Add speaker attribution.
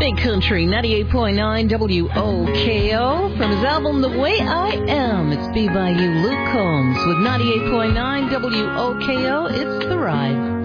Speaker 1: Big Country 98.9 WOKO. From his album The Way I Am, it's BYU Luke Combs with 98.9 WOKO. It's The Ride.